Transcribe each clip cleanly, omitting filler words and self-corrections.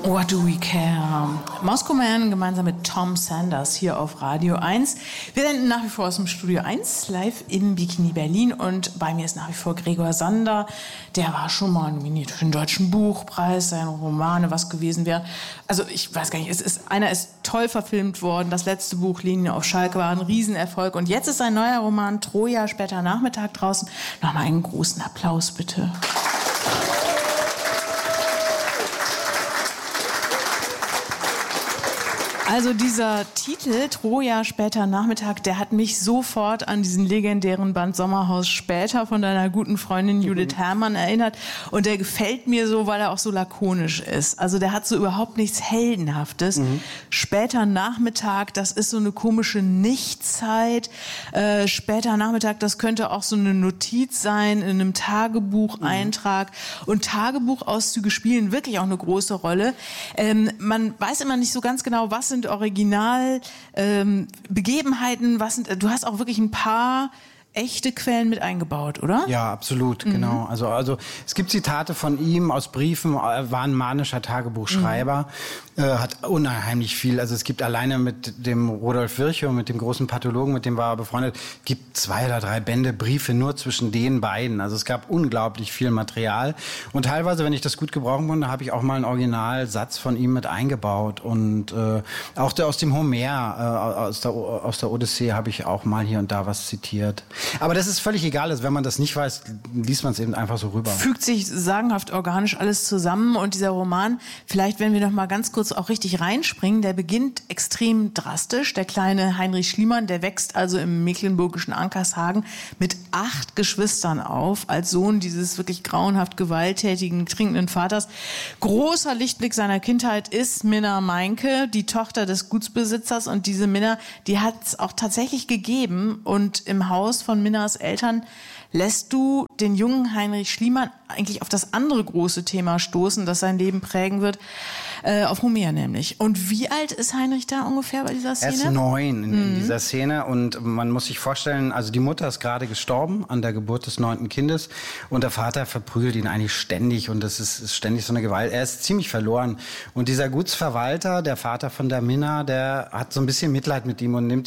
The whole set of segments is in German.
What Do We Care? Moscow Man gemeinsam mit Tom Sanders hier auf Radio 1. Wir senden nach wie vor aus dem Studio 1 live im Bikini Berlin und bei mir ist nach wie vor Gregor Sander. Der war schon mal nominiert für den Deutschen Buchpreis, seine Romane, was gewesen wäre. Also ich weiß gar nicht, einer ist toll verfilmt worden. Das letzte Buch, Linie auf Schalke, war ein Riesenerfolg. Und jetzt ist sein neuer Roman Troja später Nachmittag draußen. Nochmal einen großen Applaus bitte. Also dieser Titel, Troja später Nachmittag, der hat mich sofort an diesen legendären Band Sommerhaus später von deiner guten Freundin Judith Herrmann erinnert. Und der gefällt mir so, weil er auch so lakonisch ist. Also der hat so überhaupt nichts Heldenhaftes. Später Nachmittag, das ist so eine komische Nichtzeit. Später Nachmittag, das könnte auch so eine Notiz sein in einem Tagebucheintrag. Und Tagebuchauszüge spielen wirklich auch eine große Rolle. Man weiß immer nicht so ganz genau, was sind Original Begebenheiten, du hast auch wirklich ein paar echte Quellen mit eingebaut, oder? Ja, absolut, genau. Also es gibt Zitate von ihm aus Briefen, er war ein manischer Tagebuchschreiber, hat unheimlich viel, also es gibt alleine mit dem Rudolf Virchow, mit dem großen Pathologen, mit dem war er befreundet, gibt 2 oder 3 Bände Briefe nur zwischen den beiden, also es gab unglaublich viel Material und teilweise, wenn ich das gut gebrauchen konnte, habe ich auch mal einen Originalsatz von ihm mit eingebaut und auch aus dem Homer, aus der Odyssee habe ich auch mal hier und da was zitiert. Aber das ist völlig egal, also wenn man das nicht weiß, liest man es eben einfach so rüber. Fügt sich sagenhaft organisch alles zusammen und dieser Roman, vielleicht wenn wir noch mal ganz kurz auch richtig reinspringen, der beginnt extrem drastisch. Der kleine Heinrich Schliemann, der wächst also im mecklenburgischen Ankershagen mit 8 Geschwistern auf, als Sohn dieses wirklich grauenhaft gewalttätigen, trinkenden Vaters. Großer Lichtblick seiner Kindheit ist Minna Meinke, die Tochter des Gutsbesitzers und diese Minna, die hat es auch tatsächlich gegeben und im Haus von Minnas Eltern lässt du den jungen Heinrich Schliemann eigentlich auf das andere große Thema stoßen, das sein Leben prägen wird, auf Homer nämlich. Und wie alt ist Heinrich da ungefähr bei dieser Szene? Er ist 9 in dieser Szene und man muss sich vorstellen, also die Mutter ist gerade gestorben an der Geburt des 9. Kindes und der Vater verprügelt ihn eigentlich ständig und das ist ständig so eine Gewalt. Er ist ziemlich verloren und dieser Gutsverwalter, der Vater von der Minna, der hat so ein bisschen Mitleid mit ihm und lädt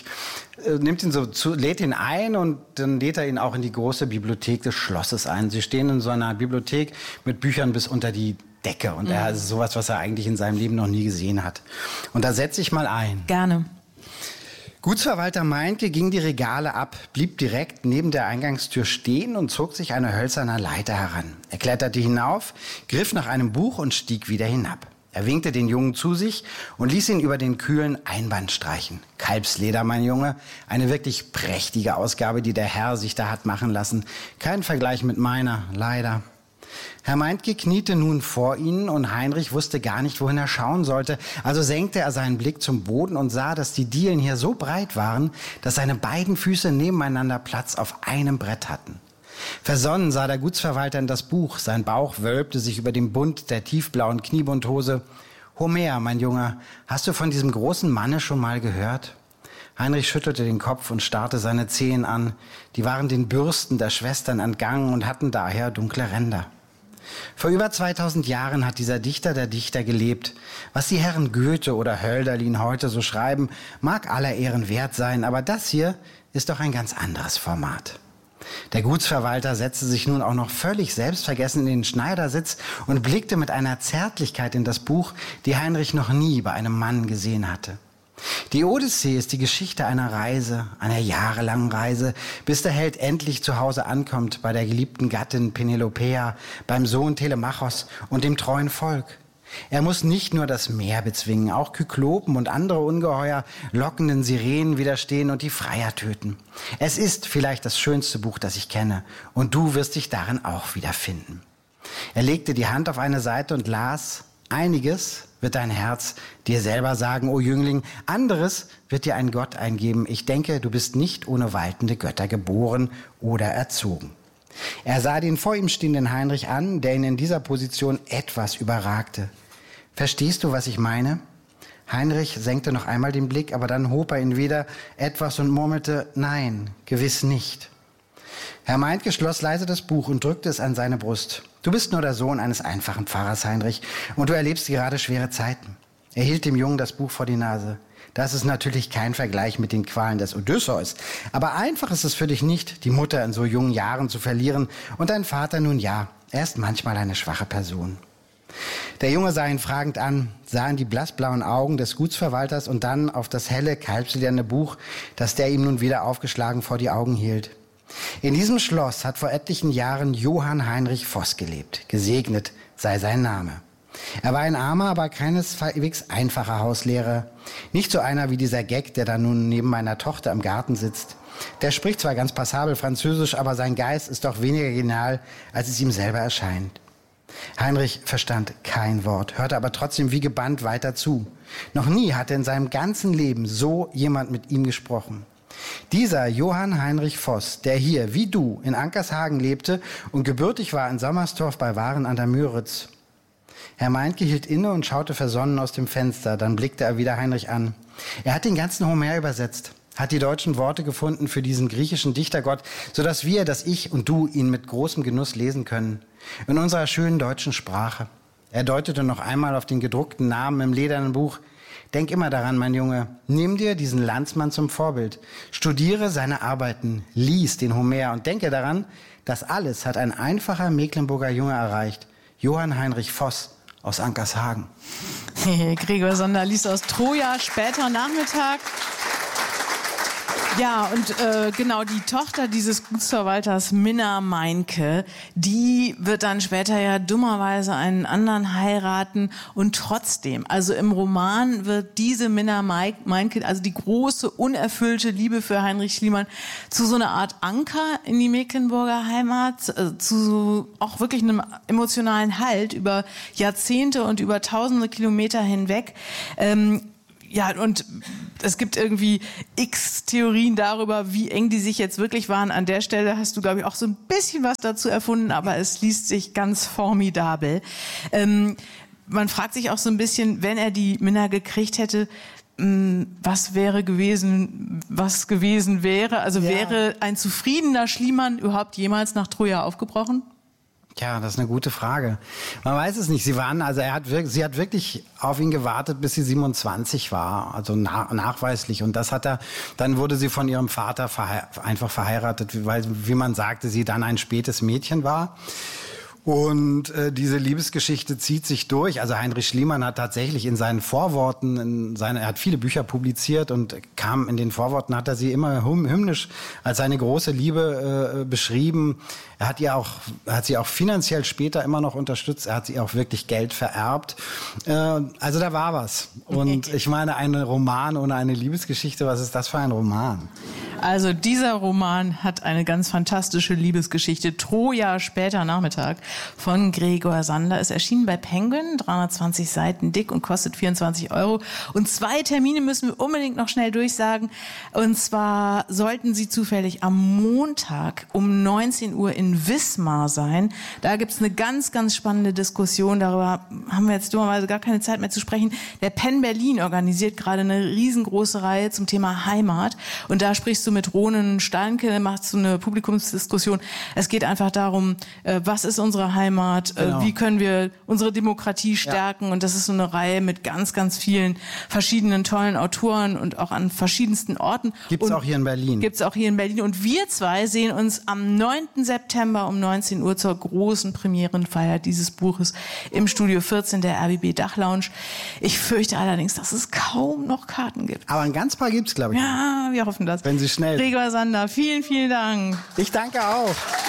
ihn ein und dann lädt er ihn auch in die große Bibliothek des Schlosses ein. Sie stehen in so einer Bibliothek mit Büchern bis unter die Decke und er ist sowas, was er eigentlich in seinem Leben noch nie gesehen hat. Und da setze ich mal ein. Gerne. Gutsverwalter Meinke ging die Regale ab, blieb direkt neben der Eingangstür stehen und zog sich eine hölzerne Leiter heran. Er kletterte hinauf, griff nach einem Buch und stieg wieder hinab. Er winkte den Jungen zu sich und ließ ihn über den kühlen Einband streichen. Kalbsleder, mein Junge, eine wirklich prächtige Ausgabe, die der Herr sich da hat machen lassen. Kein Vergleich mit meiner, leider. Herr Meinke kniete nun vor ihnen und Heinrich wusste gar nicht, wohin er schauen sollte. Also senkte er seinen Blick zum Boden und sah, dass die Dielen hier so breit waren, dass seine beiden Füße nebeneinander Platz auf einem Brett hatten. Versonnen sah der Gutsverwalter in das Buch. Sein Bauch wölbte sich über dem Bund der tiefblauen Kniebundhose. Homer, mein Junge, hast du von diesem großen Manne schon mal gehört? Heinrich schüttelte den Kopf und starrte seine Zehen an. Die waren den Bürsten der Schwestern entgangen und hatten daher dunkle Ränder. Vor über 2000 Jahren hat dieser Dichter der Dichter gelebt. Was die Herren Goethe oder Hölderlin heute so schreiben, mag aller Ehren wert sein, aber das hier ist doch ein ganz anderes Format. Der Gutsverwalter setzte sich nun auch noch völlig selbstvergessen in den Schneidersitz und blickte mit einer Zärtlichkeit in das Buch, die Heinrich noch nie bei einem Mann gesehen hatte. Die Odyssee ist die Geschichte einer Reise, einer jahrelangen Reise, bis der Held endlich zu Hause ankommt, bei der geliebten Gattin Penelopeia, beim Sohn Telemachos und dem treuen Volk. Er muss nicht nur das Meer bezwingen, auch Kyklopen und andere Ungeheuer lockenden Sirenen widerstehen und die Freier töten. Es ist vielleicht das schönste Buch, das ich kenne, und du wirst dich darin auch wiederfinden. Er legte die Hand auf eine Seite und las: Einiges wird dein Herz dir selber sagen, o Jüngling, anderes wird dir ein Gott eingeben. Ich denke, du bist nicht ohne waltende Götter geboren oder erzogen. Er sah den vor ihm stehenden Heinrich an, der ihn in dieser Position etwas überragte. Verstehst du, was ich meine? Heinrich senkte noch einmal den Blick, aber dann hob er ihn wieder etwas und murmelte: Nein, gewiss nicht. Herr Meintke schloss leise das Buch und drückte es an seine Brust. Du bist nur der Sohn eines einfachen Pfarrers, Heinrich, und du erlebst gerade schwere Zeiten. Er hielt dem Jungen das Buch vor die Nase. Das ist natürlich kein Vergleich mit den Qualen des Odysseus. Aber einfach ist es für dich nicht, die Mutter in so jungen Jahren zu verlieren. Und dein Vater, nun ja, er ist manchmal eine schwache Person. Der Junge sah ihn fragend an, sah in die blassblauen Augen des Gutsverwalters und dann auf das helle, kalbslederne Buch, das der ihm nun wieder aufgeschlagen vor die Augen hielt. In diesem Schloss hat vor etlichen Jahren Johann Heinrich Voß gelebt. Gesegnet sei sein Name. Er war ein armer, aber keineswegs einfacher Hauslehrer. Nicht so einer wie dieser Gag, der da nun neben meiner Tochter im Garten sitzt. Der spricht zwar ganz passabel Französisch, aber sein Geist ist doch weniger genial, als es ihm selber erscheint. Heinrich verstand kein Wort, hörte aber trotzdem wie gebannt weiter zu. Noch nie hatte in seinem ganzen Leben so jemand mit ihm gesprochen. Dieser Johann Heinrich Voß, der hier, wie du, in Ankershagen lebte und gebürtig war in Sommerstorf bei Waren an der Müritz. Herr Meintke hielt inne und schaute versonnen aus dem Fenster. Dann blickte er wieder Heinrich an. Er hat den ganzen Homer übersetzt, hat die deutschen Worte gefunden für diesen griechischen Dichtergott, sodass wir, dass ich und du ihn mit großem Genuss lesen können. In unserer schönen deutschen Sprache. Er deutete noch einmal auf den gedruckten Namen im ledernen Buch. Denk immer daran, mein Junge, nimm dir diesen Landsmann zum Vorbild. Studiere seine Arbeiten, lies den Homer und denke daran, das alles hat ein einfacher Mecklenburger Junge erreicht. Johann Heinrich Voß aus Ankershagen. Gregor Sonder liest aus Troja, später Nachmittag. Ja, und genau, die Tochter dieses Gutsverwalters, Minna Meintke, die wird dann später ja dummerweise einen anderen heiraten und trotzdem, also im Roman wird diese Minna Meintke, also die große, unerfüllte Liebe für Heinrich Schliemann, zu so einer Art Anker in die Mecklenburger Heimat, zu auch wirklich einem emotionalen Halt über Jahrzehnte und über tausende Kilometer hinweg. Ja, und es gibt irgendwie x Theorien darüber, wie eng die sich jetzt wirklich waren. An der Stelle hast du, glaube ich, auch so ein bisschen was dazu erfunden, aber es liest sich ganz formidabel. Man fragt sich auch so ein bisschen, wenn er die Minna gekriegt hätte, was gewesen wäre? Also ja. Wäre ein zufriedener Schliemann überhaupt jemals nach Troja aufgebrochen? Ja, das ist eine gute Frage. Man weiß es nicht. Sie hat wirklich auf ihn gewartet, bis sie 27 war, also nachweislich. Und dann wurde sie von ihrem Vater einfach verheiratet, weil, wie man sagte, sie dann ein spätes Mädchen war. Und diese Liebesgeschichte zieht sich durch. Also Heinrich Schliemann hat tatsächlich in seinen Vorworten, er hat viele Bücher publiziert und in den Vorworten hat er sie immer hymnisch als seine große Liebe beschrieben. Er hat sie auch finanziell später immer noch unterstützt. Er hat sie auch wirklich Geld vererbt. Also da war was. Und ich meine, ein Roman ohne eine Liebesgeschichte, was ist das für ein Roman? Also dieser Roman hat eine ganz fantastische Liebesgeschichte. Troja, später Nachmittag von Gregor Sonder. Es erschien bei Penguin, 320 Seiten dick und kostet 24 €. Und 2 Termine müssen wir unbedingt noch schnell durchsagen. Und zwar sollten Sie zufällig am Montag um 19 Uhr in Wismar sein. Da gibt's eine ganz, ganz spannende Diskussion. Darüber haben wir jetzt dummerweise gar keine Zeit mehr zu sprechen. Der Penn Berlin organisiert gerade eine riesengroße Reihe zum Thema Heimat. Und da sprichst du mit Ronen Steinke, machst du eine Publikumsdiskussion. Es geht einfach darum, was ist unsere Heimat, genau. Wie können wir unsere Demokratie stärken. Ja. Und das ist so eine Reihe mit ganz, ganz vielen verschiedenen tollen Autoren und auch an verschiedensten Orten. Gibt's auch hier in Berlin. Gibt's auch hier in Berlin. Und wir zwei sehen uns am 9. September um 19 Uhr zur großen Premierenfeier dieses Buches im Studio 14 der RBB Dachlounge. Ich fürchte allerdings, dass es kaum noch Karten gibt. Aber ein ganz paar gibt's, glaube ich. Ja, wir hoffen das. Wenn Sie schnell. Gregor Sonder, vielen, vielen Dank. Ich danke auch.